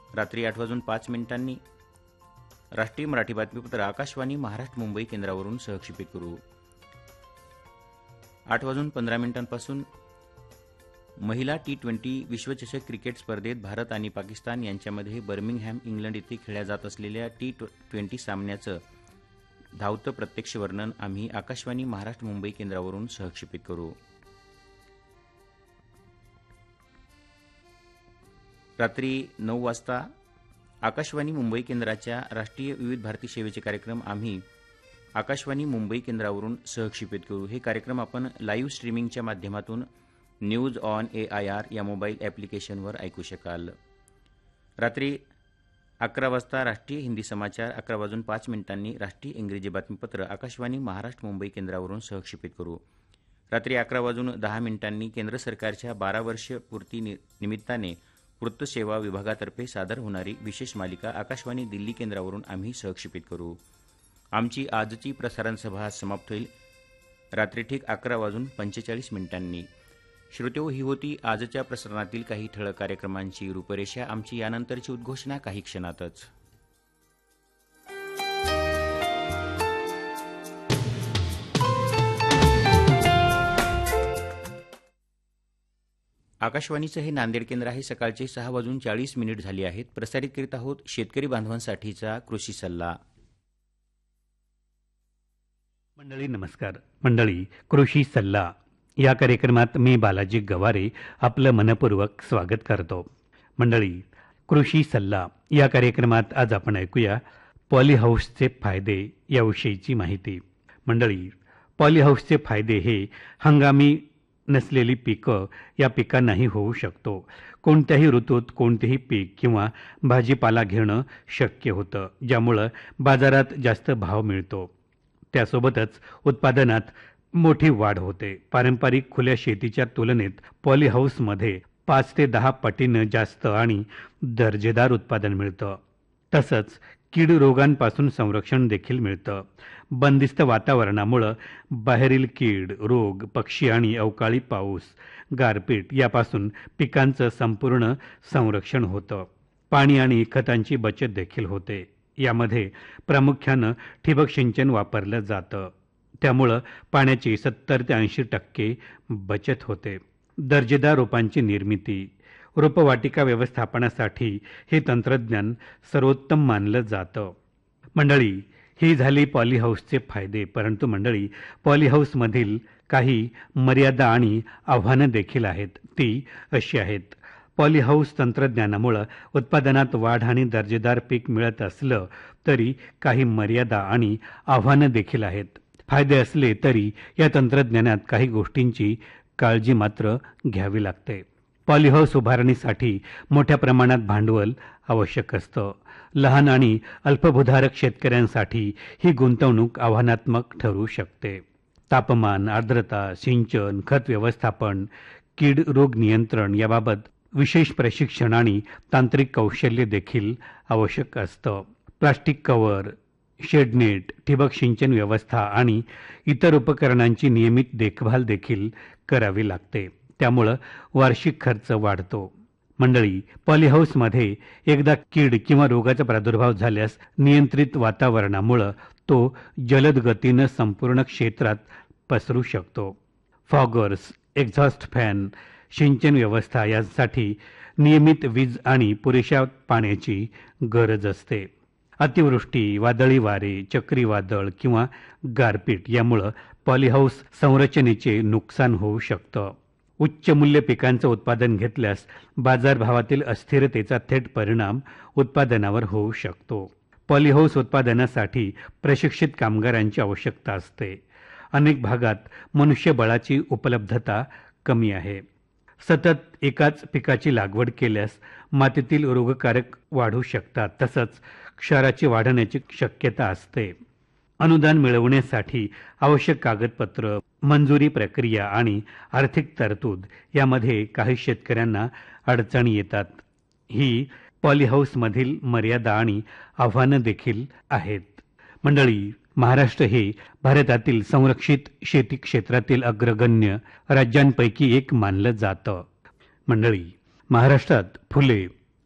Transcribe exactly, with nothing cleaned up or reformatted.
रात्री आठ वाजून पाच मिनिटांनी राष्ट्रीय मराठी बातमीपत्र आकाशवाणी महाराष्ट्र मुंबई केंद्रावरून सहक्षेपित करू. आठ वाजून पंधरा मिनिटांपासून महिला टी ट्वेंटी विश्वचषक क्रिकेट स्पर्धेत भारत आणि पाकिस्तान यांच्यामध्ये बर्मिंगहॅम इंग्लंड येथे खेळल्या जात असलेल्या टी ट्वेंटी सामन्याचं धावतं प्रत्यक्ष वर्णन आम्ही आकाशवाणी महाराष्ट्र मुंबई केंद्रावरून सहक्षेपित करू. रात्री नऊ वाजता आकाशवाणी मुंबई केंद्राच्या राष्ट्रीय विविध भारती सेवेचे कार्यक्रम आम्ही आकाशवाणी मुंबई केंद्रावरून सहक्षेपित करू. हे कार्यक्रम आपण लाईव्ह स्ट्रीमिंगच्या माध्यमातून news on A I R या मोबाईल ॲप्लिकेशनवर ऐकू शकाल. रात्री अकरा वाजता राष्ट्रीय हिंदी समाचार, अकरा वाजून पाच मिनिटांनी राष्ट्रीय इंग्रजी बातमीपत्र आकाशवाणी महाराष्ट्र मुंबई केंद्रावरून सहक्षेपित करू. रात्री अकरा वाजून दहा मिनिटांनी केंद्र सरकारच्या बारा वर्ष पूर्ती निमित्ताने वृत्तसेवा विभागातर्फे सादर होणारी विशेष मालिका आकाशवाणी दिल्ली केंद्रावरून आम्ही सहक्षेपित करू. आमची आजची प्रसारण सभा समाप्त होईल रात्री ठीक अकरा वाजून पंचेचाळीस मिनिटांनी. श्रोतेहो, ही होती आजच्या प्रसारणातील काही ठळक कार्यक्रमांची रूपरेषा. आमची यानंतरची उद्घोषणा काही क्षणातच. आकाशवाणीचं हे नांदेड केंद्र आहे. सकाळचे सहा वाजून चाळीस मिनिट झाली आहेत. प्रसारित करीत आहोत शेतकरी बांधवांसाठीचा कृषी सल्ला. मंडळी नमस्कार. मंडळी, कृषी सल्ला या कार्यक्रमात मी बालाजी गवारे आपलं मनपूर्वक स्वागत करतो. मंडळी, कृषी सल्ला या कार्यक्रमात आज आपण ऐकूया पॉलीहाऊसचे फायदे याविषयीची माहिती. मंडळी, पॉलीहाऊसचे फायदे हे हंगामी नसलेली पिकं या पिकांनाही होऊ शकतो. कोणत्याही ऋतूत कोणतेही पीक किंवा भाजीपाला घेणं शक्य होतं, ज्यामुळं बाजारात जास्त भाव मिळतो. त्यासोबतच उत्पादनात मोठी वाढ होते. पारंपरिक खुल्या शेतीच्या तुलनेत पॉलीहाऊसमध्ये पाच ते दहा पटीनं जास्त आणि दर्जेदार उत्पादन मिळतं. तसंच कीड रोगांपासून संरक्षण देखील मिळतं. बंदिस्त वातावरणामुळं बाहेरील कीड, रोग, पक्षी आणि अवकाळी पाऊस, गारपीट यापासून पिकांचं संपूर्ण संरक्षण होतं. पाणी आणि खतांची बचत देखील होते. यामध्ये प्रामुख्यानं ठिबक सिंचन वापरलं जातं, त्यामुळं पाण्याची सत्तर ते ऐंशी टक्के बचत होते. दर्जेदार रोपांची निर्मिती, रोपवाटिका व्यवस्थापनासाठी हे तंत्रज्ञान सर्वोत्तम मानलं जातं. मंडळी, ही झाली पॉलीहाऊसचे फायदे. परंतु मंडळी, पॉलीहाऊसमधील काही मर्यादा आणि आव्हानं देखील आहेत. ती अशी आहेत. पॉलीहाऊस तंत्रज्ञानामुळं उत्पादनात वाढ आणि दर्जेदार पीक मिळत असलं तरी काही मर्यादा आणि आव्हानं देखील आहेत. फायदे असले तरी या तंत्रज्ञानात काही गोष्टींची काळजी मात्र घ्यावी लागते. पॉलीहाऊस उभारणीसाठी मोठ्या प्रमाणात भांडवल आवश्यक असतं. लहान आणि अल्पभूधारक शेतकऱ्यांसाठी ही गुंतवणूक आव्हानात्मक ठरू शकते. तापमान, आर्द्रता, सिंचन, खत व्यवस्थापन, कीड रोग नियंत्रण याबाबत विशेष प्रशिक्षण आणि तांत्रिक कौशल्य देखील आवश्यक असतं. प्लास्टिक कव्हर, शेडनेट, ठिबक सिंचन व्यवस्था आणि इतर उपकरणांची नियमित देखभाल देखील करावी लागते. त्यामुळं वार्षिक खर्च वाढतो. मंडळी, पॉलीहाऊसमध्ये एकदा कीड किंवा रोगाचा प्रादुर्भाव झाल्यास नियंत्रित वातावरणामुळं तो जलद गतीनं संपूर्ण क्षेत्रात पसरू शकतो. फॉगर्स, एक्झॉस्ट फॅन, सिंचन व्यवस्था यांसाठी नियमित वीज आणि पुरेशा पाण्याची गरज असते. अतिवृष्टी, वादळी वारे, चक्रीवादळ किंवा गारपीट यामुळं पॉलीहाऊस संरचनेचे नुकसान होऊ शकतं. उच्च मूल्य पिकांचं उत्पादन घेतल्यास बाजारभावातील अस्थिरतेचा थेट परिणाम उत्पादनावर होऊ शकतो. पॉलीहाऊस उत्पादनासाठी प्रशिक्षित कामगारांची आवश्यकता असते. अनेक भागात मनुष्यबळाची उपलब्धता कमी आहे. सतत एकाच पिकाची लागवड केल्यास मातीतील रोगकारक वाढू शकतात. तसंच क्षाराची वाढण्याची शक्यता असते. अनुदान मिळवण्यासाठी आवश्यक कागदपत्र, मंजुरी प्रक्रिया आणि आर्थिक तरतूद यामध्ये काही शेतकऱ्यांना अडचणी येतात. ही पॉलीहाऊसमधील मर्यादा आणि आव्हानं देखील आहेत. मंडळी, महाराष्ट्र हे भारतातील संरक्षित शेती क्षेत्रातील अग्रगण्य राज्यांपैकी एक मानलं जातं. मंडळी, महाराष्ट्रात फुले,